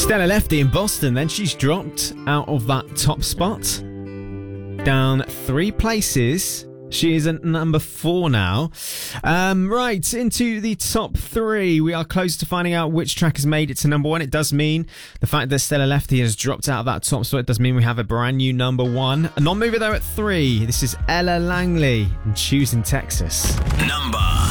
Stella Lefty in Boston, then she's dropped out of that top spot. Down 3 places. She is at number 4 now. Right, into the top 3. We are close to finding out which track has made it to number 1. It does mean the fact that Stella Lefty has dropped out of that top spot. It does mean we have a brand new number 1. A non-mover though at 3. This is Ella Langley and Choosing Texas. Number